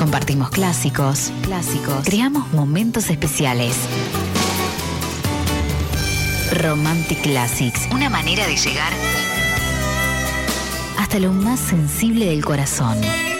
Compartimos clásicos. Creamos momentos especiales. Romantic Classics. Una manera de llegar hasta lo más sensible del corazón.